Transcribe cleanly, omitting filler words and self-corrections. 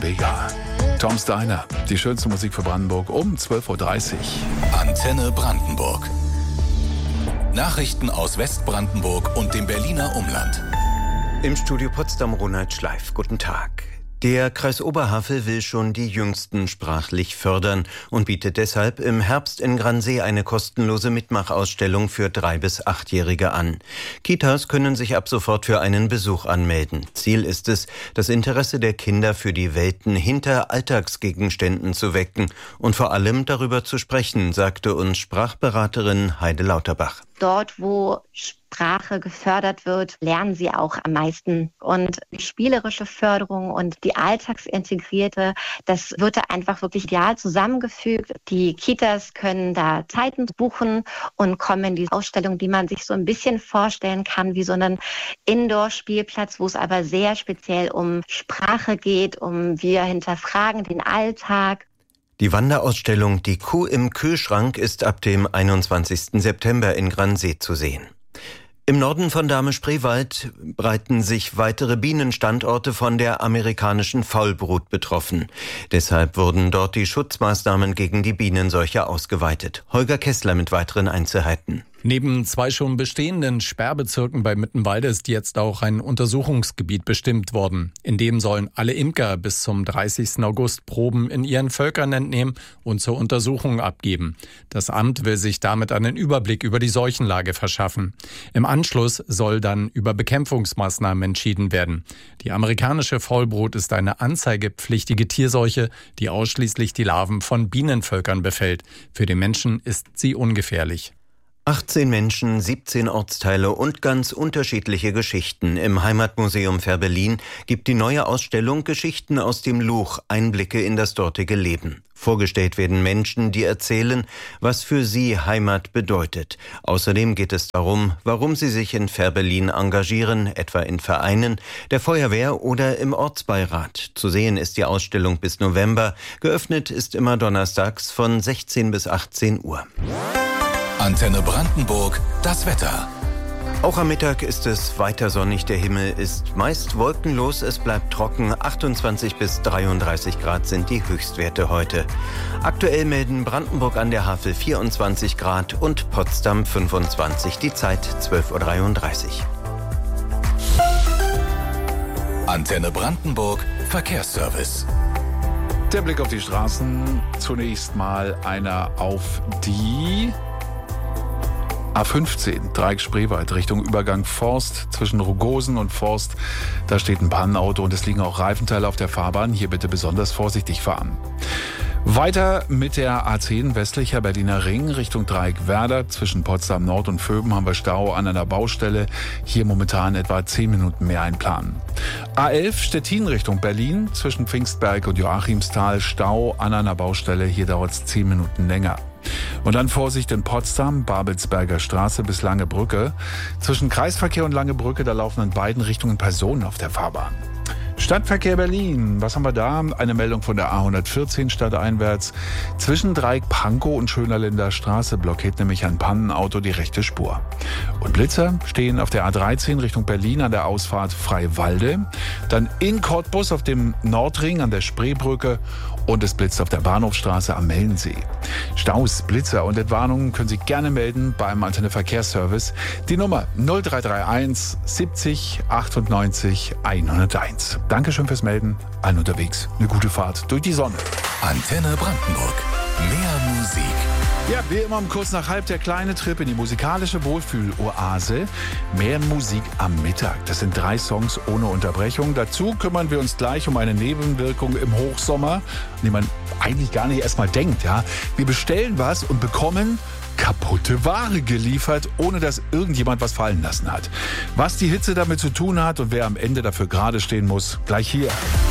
Vega. Tom Steiner, die schönste Musik für Brandenburg um 12.30 Uhr. Antenne Brandenburg. Nachrichten aus Westbrandenburg und dem Berliner Umland. Im Studio Potsdam Ronald Schleif. Guten Tag. Der Kreis Oberhavel will schon die Jüngsten sprachlich fördern und bietet deshalb im Herbst in Gransee eine kostenlose Mitmachausstellung für 3- bis 8-Jährige an. Kitas können sich ab sofort für einen Besuch anmelden. Ziel ist es, das Interesse der Kinder für die Welten hinter Alltagsgegenständen zu wecken und vor allem darüber zu sprechen, sagte uns Sprachberaterin Heide Lauterbach. Dort, wo Sprache gefördert wird, lernen sie auch am meisten. Und die spielerische Förderung und die alltagsintegrierte, das wird da einfach wirklich ideal zusammengefügt. Die Kitas können da Zeiten buchen und kommen in die Ausstellung, die man sich so ein bisschen vorstellen kann, wie so einen Indoor-Spielplatz, wo es aber sehr speziell um Sprache geht, wir hinterfragen den Alltag. Die Wanderausstellung Die Kuh im Kühlschrank ist ab dem 21. September in Gransee zu sehen. Im Norden von Dahme-Spreewald breiten sich weitere Bienenstandorte von der amerikanischen Faulbrut betroffen. Deshalb wurden dort die Schutzmaßnahmen gegen die Bienenseuche ausgeweitet. Holger Kessler mit weiteren Einzelheiten. Neben 2 schon bestehenden Sperrbezirken bei Mittenwalde ist jetzt auch ein Untersuchungsgebiet bestimmt worden. In dem sollen alle Imker bis zum 30. August Proben in ihren Völkern entnehmen und zur Untersuchung abgeben. Das Amt will sich damit einen Überblick über die Seuchenlage verschaffen. Im Anschluss soll dann über Bekämpfungsmaßnahmen entschieden werden. Die amerikanische Faulbrut ist eine anzeigepflichtige Tierseuche, die ausschließlich die Larven von Bienenvölkern befällt. Für den Menschen ist sie ungefährlich. 18 Menschen, 17 Ortsteile und ganz unterschiedliche Geschichten. Im Heimatmuseum Fehrbellin gibt die neue Ausstellung Geschichten aus dem Luch Einblicke in das dortige Leben. Vorgestellt werden Menschen, die erzählen, was für sie Heimat bedeutet. Außerdem geht es darum, warum sie sich in Fehrbellin engagieren, etwa in Vereinen, der Feuerwehr oder im Ortsbeirat. Zu sehen ist die Ausstellung bis November. Geöffnet ist immer donnerstags von 16 bis 18 Uhr. Antenne Brandenburg, das Wetter. Auch am Mittag ist es weiter sonnig, der Himmel ist meist wolkenlos, es bleibt trocken, 28 bis 33 Grad sind die Höchstwerte heute. Aktuell melden Brandenburg an der Havel 24 Grad und Potsdam 25, die Zeit 12.33 Uhr. Antenne Brandenburg, Verkehrsservice. Der Blick auf die Straßen, zunächst mal einer auf die A15, Dreieck Spreewald, Richtung Übergang Forst, zwischen Rugosen und Forst. Da steht ein Pannenauto und es liegen auch Reifenteile auf der Fahrbahn. Hier bitte besonders vorsichtig fahren. Weiter mit der A10 westlicher Berliner Ring Richtung Dreieck Werder. Zwischen Potsdam Nord und Vöben haben wir Stau an einer Baustelle. Hier momentan etwa 10 Minuten mehr einplanen. A11 Stettin Richtung Berlin. Zwischen Pfingstberg und Joachimsthal Stau an einer Baustelle. Hier dauert es 10 Minuten länger. Und dann Vorsicht in Potsdam, Babelsberger Straße bis Lange Brücke. Zwischen Kreisverkehr und Lange Brücke, da laufen in beiden Richtungen Personen auf der Fahrbahn. Stadtverkehr Berlin, was haben wir da? Eine Meldung von der A114 stadteinwärts. Zwischen Dreieck-Pankow und Schönerländer Straße blockiert nämlich ein Pannenauto die rechte Spur. Und Blitzer stehen auf der A13 Richtung Berlin an der Ausfahrt Freiwalde. Dann in Cottbus auf dem Nordring an der Spreebrücke und es blitzt auf der Bahnhofstraße am Mellensee. Staus, Blitzer und Entwarnungen können Sie gerne melden beim Antenne Verkehrsservice. Die Nummer 0331 70 98 101. Dankeschön fürs Melden. Allen unterwegs eine gute Fahrt durch die Sonne. Antenne Brandenburg. Mehr Musik. Ja, wie immer um kurz nach halb der kleine Trip in die musikalische Wohlfühloase. Mehr Musik am Mittag. Das sind 3 Songs ohne Unterbrechung. Dazu kümmern wir uns gleich um eine Nebenwirkung im Hochsommer, an die man eigentlich gar nicht erstmal denkt. Ja? Wir bestellen was und bekommen kaputte Ware geliefert, ohne dass irgendjemand was fallen lassen hat. Was die Hitze damit zu tun hat und wer am Ende dafür gerade stehen muss, gleich hier.